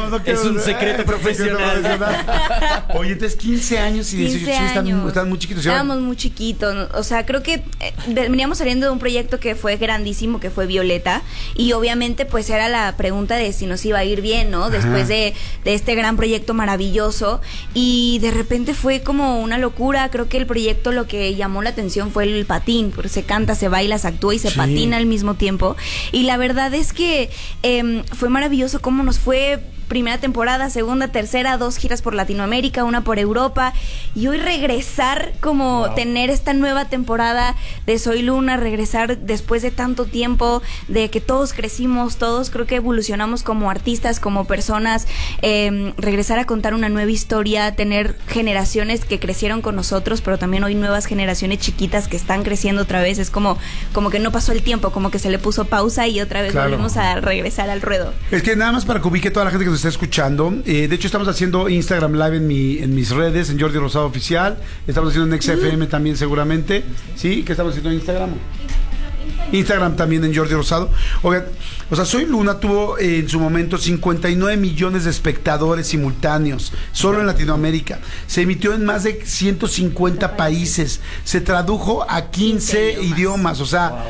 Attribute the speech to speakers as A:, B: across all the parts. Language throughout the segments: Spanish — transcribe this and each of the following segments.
A: Es un secreto profesional.
B: Oye, entonces 15 años y 18 están muy chiquitos.
C: Estábamos muy chiquitos. O sea, creo que veníamos saliendo de un proyecto que fue grandísimo, que fue Violeta. Y obviamente, pues era la pregunta de si nos iba a ir bien, ¿no? Después de este gran proyecto maravilloso. Y de repente fue como una locura. Creo que el proyecto lo que llamó la atención fue el patín. Porque se canta, se baila, se actúa y se patina al mismo tiempo. Y la verdad es que fue maravilloso cómo nos fue. Primera temporada, segunda, tercera, 2 giras por Latinoamérica, 1 por Europa, y hoy regresar como tener esta nueva temporada de Soy Luna, regresar después de tanto tiempo, de que todos crecimos, todos creo que evolucionamos como artistas, como personas, regresar a contar una nueva historia, tener generaciones que crecieron con nosotros, pero también hoy nuevas generaciones chiquitas que están creciendo otra vez, es como que no pasó el tiempo, como que se le puso pausa y otra vez volvemos a regresar al ruedo.
B: Es que nada más para que ubique toda la gente que nos está escuchando, de hecho estamos haciendo Instagram Live en mis redes, en Jordi Rosado Oficial, estamos haciendo en XFM también seguramente, ¿sí? ¿Qué estamos haciendo en Instagram? Instagram también en Jordi Rosado. Oigan, o sea, Soy Luna tuvo en su momento 59 millones de espectadores simultáneos, solo en Latinoamérica. Se emitió en más de 150 países. Se tradujo a 15 idiomas. O sea,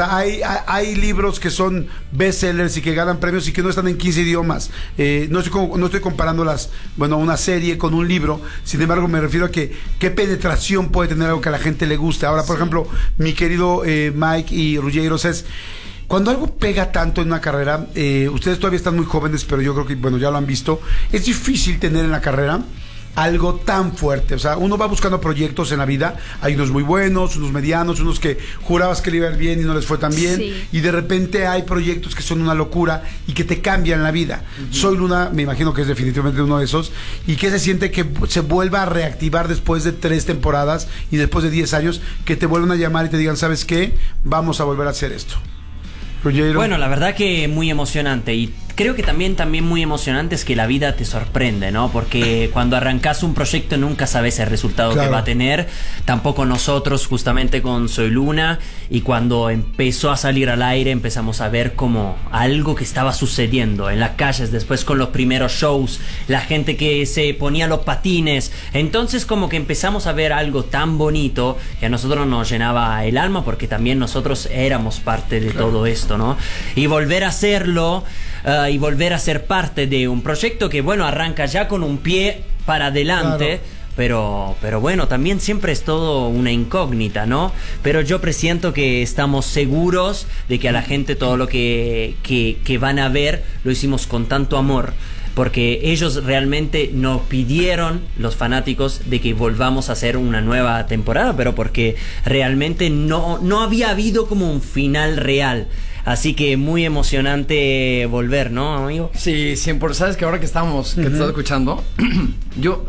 B: hay libros que son bestsellers y que ganan premios y que no están en 15 idiomas. No estoy comparando una serie con un libro. Sin embargo, me refiero a que qué penetración puede tener algo que a la gente le guste. Ahora, por ejemplo, mi querido Mike y Ruggieiros, cuando algo pega tanto en una carrera, ustedes todavía están muy jóvenes, pero yo creo que, ya lo han visto, es difícil tener en la carrera algo tan fuerte. O sea, uno va buscando proyectos en la vida, hay unos muy buenos, unos medianos, unos que jurabas que le iba a ir bien y no les fue tan bien, y de repente hay proyectos que son una locura y que te cambian la vida. Soy Luna, me imagino que es definitivamente uno de esos. ¿Y qué se siente que se vuelva a reactivar después de 3 temporadas y después de 10 años, que te vuelvan a llamar y te digan, ¿sabes qué? Vamos a volver a hacer esto. Ruggiero.
A: Bueno, la verdad que muy emocionante, y creo que también muy emocionante es que la vida te sorprende, ¿no? Porque cuando arrancas un proyecto nunca sabes el resultado que va a tener. Tampoco nosotros, justamente con Soy Luna, y cuando empezó a salir al aire empezamos a ver como algo que estaba sucediendo en las calles, después con los primeros shows, la gente que se ponía los patines. Entonces como que empezamos a ver algo tan bonito que a nosotros nos llenaba el alma, porque también nosotros éramos parte de todo esto, ¿no? Y volver a hacerlo, y volver a ser parte de un proyecto que, arranca ya con un pie para adelante, pero bueno, también siempre es todo una incógnita, ¿no? Pero yo presiento que estamos seguros de que a la gente todo lo que van a ver lo hicimos con tanto amor, porque ellos realmente nos pidieron, los fanáticos, de que volvamos a hacer una nueva temporada, pero porque realmente no había habido como un final real. Así que muy emocionante volver, ¿no, amigo?
D: Sí, 100%. ¿Sabes que ahora que estamos, que te estás escuchando, yo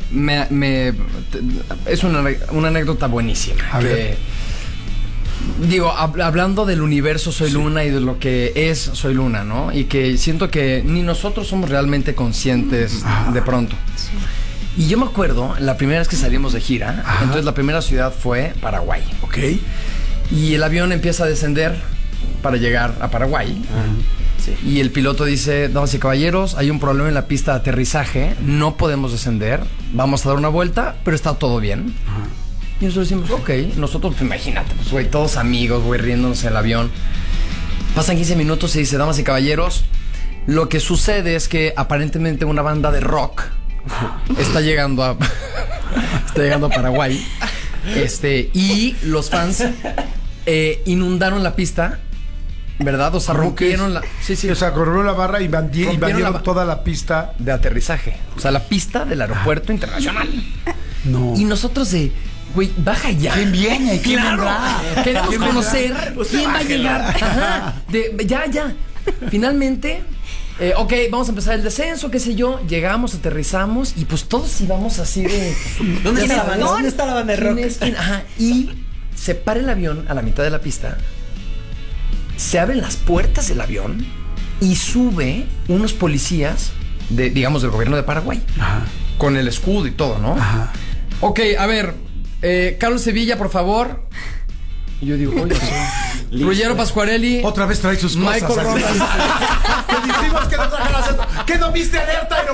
D: es una anécdota buenísima. A ver. Digo, hablando del universo Soy Luna y de lo que es Soy Luna, ¿no? Y que siento que ni nosotros somos realmente conscientes de pronto. Sí. Y yo me acuerdo, la primera vez que salimos de gira, entonces la primera ciudad fue Paraguay.
B: Ok.
D: Y el avión empieza a descender para llegar a Paraguay. Sí. Y el piloto dice, damas y caballeros, hay un problema en la pista de aterrizaje, no podemos descender, vamos a dar una vuelta, pero está todo bien. Y nosotros decimos, ok, nosotros, pues, imagínate, pues, güey, todos amigos, güey, riéndonos en el avión. Pasan 15 minutos y dice, damas y caballeros, lo que sucede es que aparentemente una banda de rock está llegando a Paraguay, y los fans inundaron la pista, ¿verdad? O sea, rompieron la...
B: Sí. O sea, corrieron la barra y invadieron toda la pista
D: de aterrizaje. O sea, la pista del aeropuerto internacional.
B: No.
D: Y nosotros güey, baja ya.
B: ¿Quién viene? ¿Quién vendrá?
D: Queremos conocer quién va a llegar. Ya. Finalmente, ok, vamos a empezar el descenso, qué sé yo. Llegamos, aterrizamos y pues todos íbamos así de...
A: ¿Dónde está la banda? ¿Dónde está la banda de rock?
D: Y se para el avión a la mitad de la pista, se abren las puertas del avión y sube unos policías del gobierno de Paraguay, con el escudo y todo, ¿no? Ok, a ver, Carlos Sevilla, por favor. Y yo digo, oye, Ruggiero Pasquarelli.
B: Otra vez trae sus cosas.
D: Michael Ronald.
B: Te dijimos que no trajeras esto. ¿Qué no viste alerta?